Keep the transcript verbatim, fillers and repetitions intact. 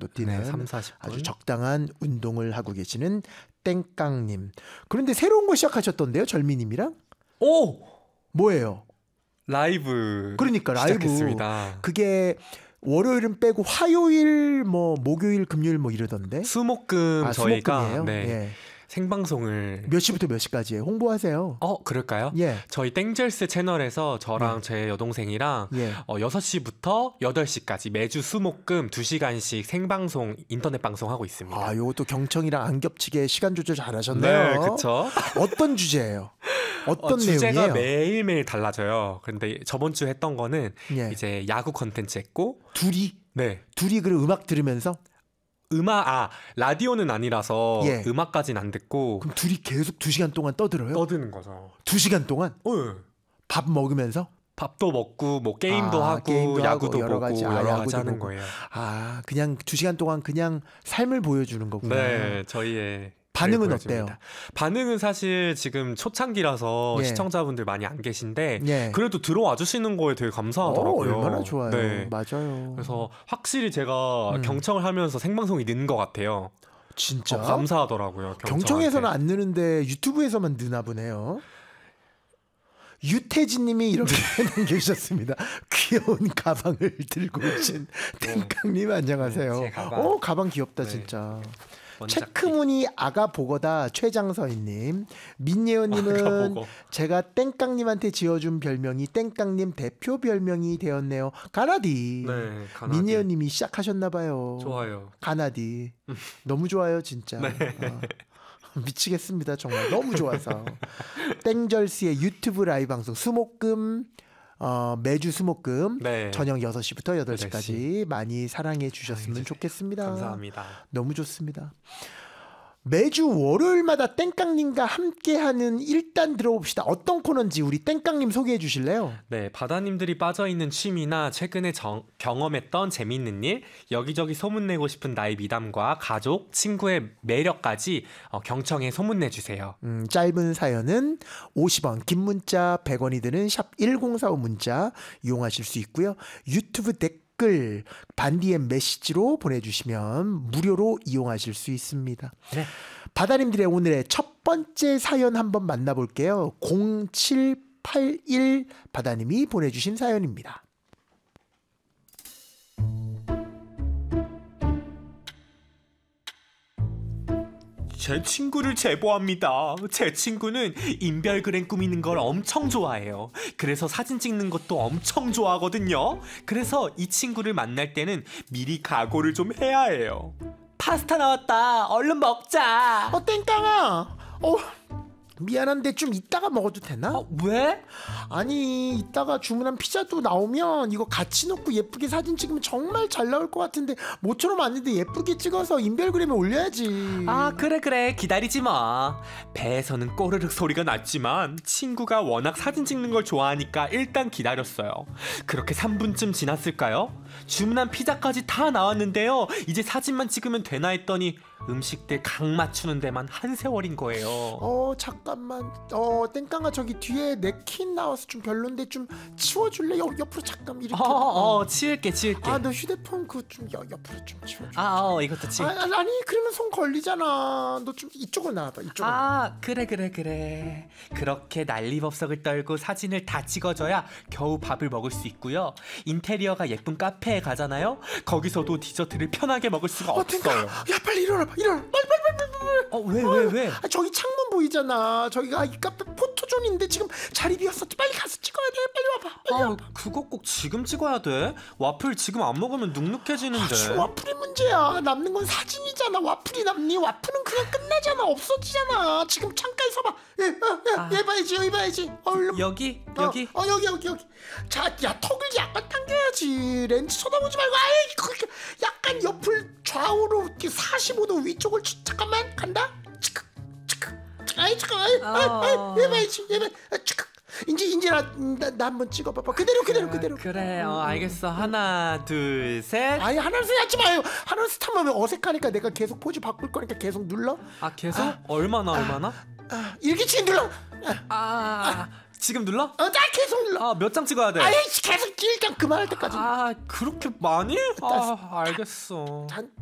정도 뛰는 네, 삼, 사십 분. 아주 적당한 운동을 하고 계시는 땡깡님. 그런데 새로운 거 시작하셨던데요, 절미님이랑? 오! 뭐예요? 라이브. 그러니까 라이브. 시작했습니다. 그게 월요일은 빼고 화요일, 뭐 목요일, 금요일 뭐 이러던데. 수목금 아, 저희가 수목금이에요? 네, 예. 생방송을 몇 시부터 몇 시까지예요? 홍보하세요. 어 그럴까요? 예. 저희 땡젤스 채널에서 저랑 예. 제 여동생이랑 예. 어, 여섯 시부터 여덟 시까지 매주 수목금 두 시간씩 생방송 인터넷 방송하고 있습니다. 아, 요것도 경청이랑 안 겹치게 시간 조절 잘하셨네요. 네, 그렇죠. 어떤 주제예요? 어떤 어, 주제가 내용이에요? 매일매일 달라져요. 근데 저번 주 했던 거는 예. 이제 야구 컨텐츠 했고 둘이 네. 둘이 그 음악 들으면서 음악 아 라디오는 아니라서 예. 음악까지는 안 듣고 그럼 둘이 계속 두 시간 동안 떠들어요? 떠드는 거죠. 두 시간 동안 어, 밥 먹으면서? 밥도 먹고 뭐 게임도 아, 하고 게임도 야구도 하고 여러 보고 가지, 아, 여러 야구도 가지 하는 보고. 거예요. 아, 그냥 두 시간 동안 그냥 삶을 보여주는 거구나. 네, 저희의 반응은 보여줍니다. 어때요? 반응은 사실 지금 초창기라서 예. 시청자분들 많이 안 계신데 예. 그래도 들어와 주시는 거에 되게 감사하더라고요. 어, 얼마나 좋아요. 네. 맞아요. 그래서 확실히 제가 음. 경청을 하면서 생방송이 는 것 같아요. 진짜 어, 감사하더라고요. 경청에서는 경청한테. 안 느는데 유튜브에서만 느나 보네요. 유태진님이 이렇게 남겨주셨습니다. 귀여운 가방을 들고 오신 땡깡님 안녕하세요. 네, 제 가방. 오, 가방 귀엽다 네. 진짜. 원작기. 체크무늬 아가 보거다 최장서희님. 민예원님은 아가 보거. 제가 땡깡님한테 지어준 별명이 땡깡님 대표 별명이 되었네요. 가나디. 네, 가나디. 민예원님이 시작하셨나봐요. 좋아요. 가나디. 너무 좋아요 진짜. 네. 어. 미치겠습니다 정말 너무 좋아서. 땡절스의 유튜브 라이브 방송 수목금 어, 매주 수목금 네. 저녁 여섯 시부터 여덟 시까지 여덟 시. 많이 사랑해 주셨으면 사랑해 좋겠습니다. 감사합니다. 너무 좋습니다. 매주 월요일마다 땡깡님과 함께하는 일단 들어봅시다. 어떤 코너인지 우리 땡깡님 소개해 주실래요? 네, 바다님들이 빠져있는 취미나 최근에 정, 경험했던 재미있는 일, 여기저기 소문내고 싶은 나의 미담과 가족, 친구의 매력까지 어, 경청에 소문내주세요. 음, 짧은 사연은 오십 원, 긴 문자 백 원이 드는 샵 일공사오 문자 이용하실 수 있고요. 유튜브 댓글 댓글 반디엠 메시지로 보내주시면 무료로 이용하실 수 있습니다. 네. 바다님들의 오늘의 첫 번째 사연 한번 만나볼게요. 공칠팔일 바다님이 보내주신 사연입니다. 제 친구를 제보합니다. 제 친구는 인별그램 꾸미는 걸 엄청 좋아해요. 그래서 사진 찍는 것도 엄청 좋아하거든요. 그래서 이 친구를 만날 때는 미리 각오를 좀 해야 해요. 파스타 나왔다. 얼른 먹자. 어 땡깡아, 어 미안한데 좀 이따가 먹어도 되나? 어, 왜? 아니 이따가 주문한 피자도 나오면 이거 같이 넣고 예쁘게 사진 찍으면 정말 잘 나올 것 같은데 모처럼 왔는데 예쁘게 찍어서 인별그램에 올려야지. 아 그래 그래 기다리지 마. 배에서는 꼬르륵 소리가 났지만 친구가 워낙 사진 찍는 걸 좋아하니까 일단 기다렸어요. 그렇게 삼 분쯤 지났을까요? 주문한 피자까지 다 나왔는데요. 이제 사진만 찍으면 되나 했더니 음식들 각 맞추는 데만 한 세월인 거예요. 어 잠깐만, 어 땡깡아 저기 뒤에 냅킨 나와서 좀 별론데 좀 치워줄래? 옆, 옆으로 잠깐 이렇게. 어, 어 치울게 치울게. 아 너 휴대폰 그 좀 옆으로 좀 치워줘. 아 어, 이것도 치울. 아, 아니 그러면 손 걸리잖아. 너 좀 이쪽으로 나와봐. 이쪽으로. 아 그래 그래 그래. 그렇게 난리법석을 떨고 사진을 다 찍어줘야 겨우 밥을 먹을 수 있고요. 인테리어가 예쁜 카페에 가잖아요. 거기서도 디저트를 편하게 먹을 수가 어 없어요. 땡깡아, 야 빨리 일어나봐. 일어나. 빨리 빨리 빨리 빨리. 빨리. 어 왜 왜 왜? 아, 저기 창문 보이잖아. 저기가 이 카페 포토존인데 지금 자리 비었어. 빨리 가서 찍어야 돼. 빨리 와봐. 빨리 아 와봐. 그거 꼭 지금 찍어야 돼? 와플 지금 안 먹으면 눅눅해지는데. 아, 와플이 문제야. 남는 건 사진이잖아. 와플이 남니? 와플은 그냥 끝나잖아. 없어지잖아. 지금 창가에 서봐. 예, 어, 야, 아. 얘 봐야지. 여기 봐야지. 얼른. 여기 어, 여기. 어, 여기 여기 여기. 자, 야 턱을 약간 당겨야지. 렌즈 쳐다보지 말고. 아이, 그렇게 약간 옆을 좌우로 이렇게 사십오 도 위쪽을 치- 잠깐만 간다. 치크 치크. 아이 잠깐. 아이, 아이, 아이, 얘 봐야지. 얘 봐. 아, 치크. 이제 이제 나, 나, 나 한번 찍어봐봐. 그대로 그대로 그대로. 그래 어 알겠어. 하나 둘 셋. 아예 하나씩 하지 마요. 하나씩 하면 어색하니까 내가 계속 포즈 바꿀 거니까 계속 눌러. 아 계속? 얼마나 얼마나? 아, 일기치 눌러. 아, 아 지금 눌러? 어, 나 계속 눌러. 아 몇 장 찍어야 돼? 아예 계속 일단 그만할 때까지. 아 그렇게 많이? 아 알겠어. 한